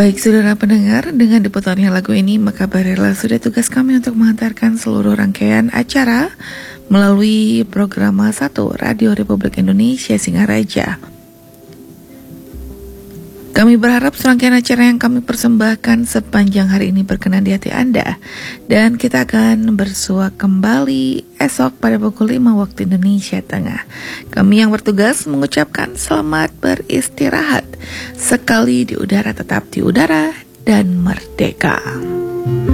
Baik saudara pendengar, dengan diputarnya lagu ini maka berakhirlah sudah tugas kami untuk mengantarkan seluruh rangkaian acara melalui program 1 Radio Republik Indonesia Singaraja. Kami berharap serangkaian acara yang kami persembahkan sepanjang hari ini berkenan di hati Anda. Dan kita akan bersua kembali esok pada pukul 5 waktu Indonesia Tengah. Kami yang bertugas mengucapkan selamat beristirahat. Sekali di udara tetap di udara dan merdeka.